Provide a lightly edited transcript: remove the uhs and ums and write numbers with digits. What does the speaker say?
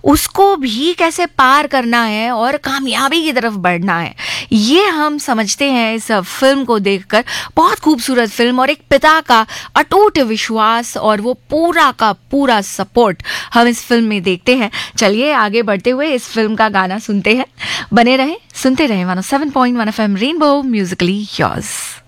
उसको भी कैसे पार करना है और कामयाबी की तरफ बढ़ना है, ये हम समझते हैं इस फिल्म को देखकर। बहुत खूबसूरत फिल्म और एक पिता का अटूट विश्वास और वो पूरा का पूरा सपोर्ट हम इस फिल्म में देखते हैं। चलिए आगे बढ़ते हुए इस फिल्म का गाना सुनते हैं। बने रहें, सुनते रहें 107.1 FM रेनबो, म्यूजिकली योर्स।